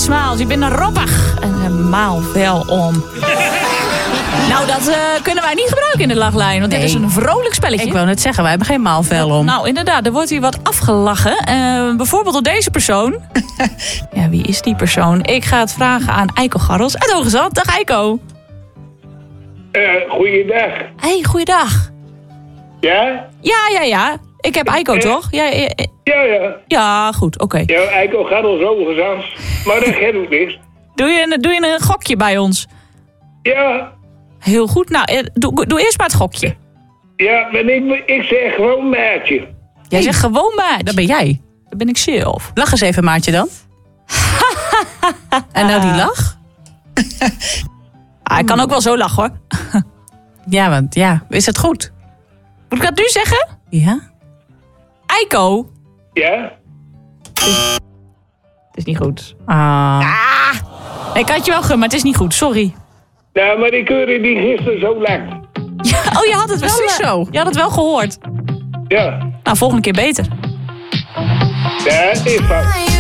smiles. Je bent een roppig. En helemaal wel om. Nou, dat kunnen wij niet gebruiken in de lachlijn. Want dit is een vrolijk spelletje. Ik wou net zeggen, wij hebben geen maalvel om. Nou, inderdaad, er wordt hier wat afgelachen. Bijvoorbeeld door deze persoon. Ja, wie is die persoon? Ik ga het vragen aan Eiko Garrels uit Hoge Zand. Dag Eiko. Goeiedag. Hey, goeiedag. Ja? Ja. Ik heb Eiko, toch? Ja. Ja, goed, oké. Ja, Eiko gaat ons overgezand. Maar dat geeft ook niks. Doe je een gokje bij ons? Ja. Heel goed. Nou, doe eerst maar het gokje. Ja, maar ik zeg gewoon Maartje. Jij zegt gewoon Maartje. Dat ben jij. Dat ben ik zelf. Lach eens even, Maartje, dan. En nou die lach? Ik kan ook wel zo lachen, hoor. Ja, want is het goed? Moet ik dat nu zeggen? Ja. Eiko. Ja? Het is niet goed. Ah. Ik had je wel gun, maar het is niet goed. Sorry. Nou, maar ik hoorde die gisteren zo lang. Ja, je had het wel. Precies zo. Je had het wel gehoord. Ja. Nou, volgende keer beter. Ja, is van.